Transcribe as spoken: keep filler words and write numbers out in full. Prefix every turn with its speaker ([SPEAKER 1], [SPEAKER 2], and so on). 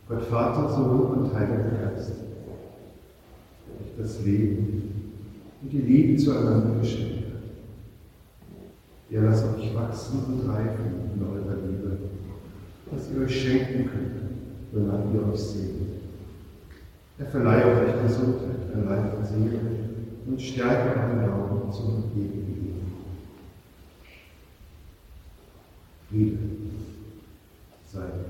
[SPEAKER 1] Gott Vater, Sohn und Heiliger Geist, der euch das Leben und die Liebe zueinander geschenkt hat. Er lasst euch wachsen und reifen in eurer Liebe, dass ihr euch schenken könnt, wonach ihr euch sehnt. Er verleiht euch Gesundheit an Leib und Seele und stärke euren Glauben zum ewigen Leben. Friede sei